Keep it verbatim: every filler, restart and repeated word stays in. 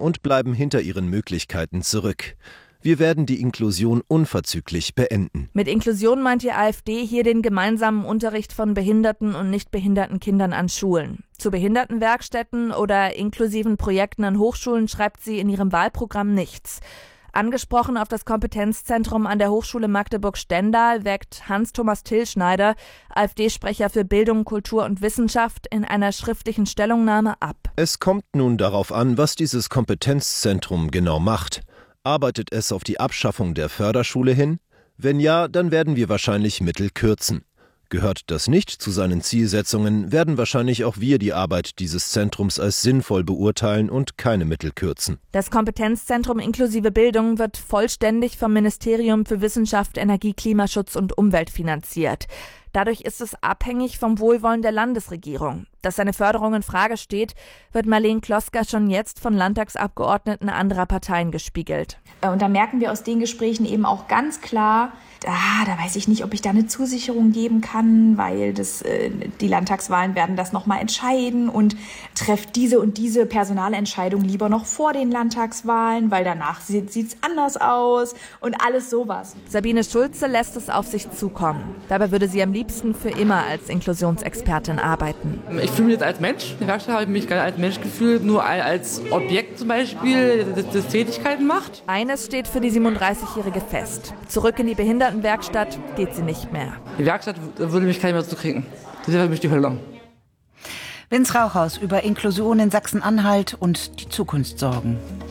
und bleiben hinter ihren Möglichkeiten zurück. Wir werden die Inklusion unverzüglich beenden. Mit Inklusion meint die AfD hier den gemeinsamen Unterricht von behinderten und nicht behinderten Kindern an Schulen. Zu Behindertenwerkstätten oder inklusiven Projekten an Hochschulen schreibt sie in ihrem Wahlprogramm nichts. Angesprochen auf das Kompetenzzentrum an der Hochschule Magdeburg-Stendal wirkt Hans-Thomas Tillschneider, AfD-Sprecher für Bildung, Kultur und Wissenschaft, in einer schriftlichen Stellungnahme ab. Es kommt nun darauf an, was dieses Kompetenzzentrum genau macht. Arbeitet es auf die Abschaffung der Förderschule hin? Wenn ja, dann werden wir wahrscheinlich Mittel kürzen. Gehört das nicht zu seinen Zielsetzungen, werden wahrscheinlich auch wir die Arbeit dieses Zentrums als sinnvoll beurteilen und keine Mittel kürzen. Das Kompetenzzentrum inklusive Bildung wird vollständig vom Ministerium für Wissenschaft, Energie, Klimaschutz und Umwelt finanziert. Dadurch ist es abhängig vom Wohlwollen der Landesregierung. Dass seine Förderung in Frage steht, wird Marleen Kloska schon jetzt von Landtagsabgeordneten anderer Parteien gespiegelt. Und da merken wir aus den Gesprächen eben auch ganz klar, ah, da weiß ich nicht, ob ich da eine Zusicherung geben kann, weil das, äh, die Landtagswahlen werden das nochmal entscheiden und trefft diese und diese Personalentscheidung lieber noch vor den Landtagswahlen, weil danach sieht es anders aus und alles sowas. Sabine Schulze lässt es auf sich zukommen. Dabei würde sie am liebsten für immer als Inklusionsexpertin arbeiten. Ich fühle mich jetzt als Mensch. In der Werkstatt habe ich mich gar nicht als Mensch gefühlt, nur als Objekt zum Beispiel, das, das Tätigkeiten macht. Eines steht für die siebenunddreißigjährige fest. Zurück in die Behindertenwerkstatt geht sie nicht mehr. Die Werkstatt würde mich keiner mehr zukriegen. Das wäre für mich die Hölle. Vince Rauchhaus über Inklusion in Sachsen-Anhalt und die Zukunft sorgen.